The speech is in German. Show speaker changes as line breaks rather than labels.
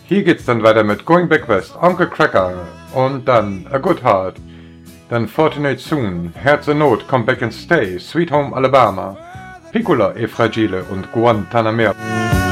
Hier geht's dann weiter mit Going Back West, Uncle Cracker und dann A Good Heart, dann Fortunate Soon, Herz in Not, Come Back and Stay, Sweet Home Alabama, Piccola e Fragile und Guantanamera.